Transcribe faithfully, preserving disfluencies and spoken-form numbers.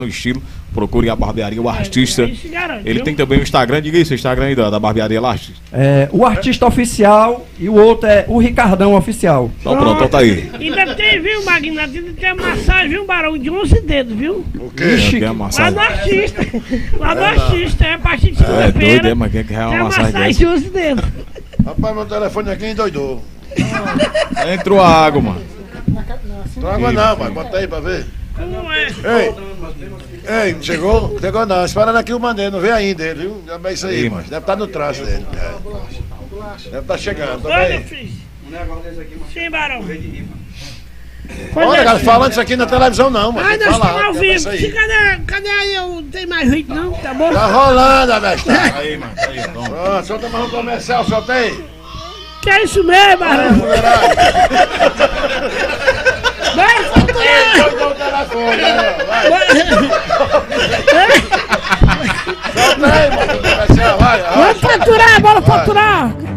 no estilo, procure a barbearia, o artista. É, garante, ele viu? tem também o Instagram, diga isso, o Instagram aí da, da barbearia lá, artista. É, o artista oficial e o outro é o Ricardão oficial. Então pronto, então tá aí. Ainda tem, viu, Magnata? Ainda tem a massagem, viu, Barão? De onze dedos, viu? O quê? Ixi, Tem a Lá massagem. no artista. Lá no É, artista, é a partir de É doido, é, segunda-feira. mas quem quer Tem uma a massagem massagem dessa? de onze dedos. Rapaz, meu telefone aqui endoidou. Entrou a água, mano. Não água não, pai. Bota aí pra ver. Como é? Ei, ei, chegou? Chegou não. Esperando aqui o maneiro, não veio ainda ele, viu? Já é isso aí, Aí, mano. Deve estar no traço dele. É. Deve estar chegando, tá Olha, bem? filho. Sim, Barão. Olha, cara, falando isso aqui na televisão não, mano. Ai, Tem que nós falar, estamos ao quer ver vivo. isso aí. Se Cadê, cadê aí? Eu não tenho mais ritmo, não? Tá bom? Tá rolando, abestado. Aí, mano, aí, toma. Pronto, solta mais um comercial, solta aí. Que é isso mesmo, Barão? Mulherada. Vai faturar! Solta o telefone, né? Vai. Solta aí, mano, o comercial, vai. Vamos faturar, bora faturar!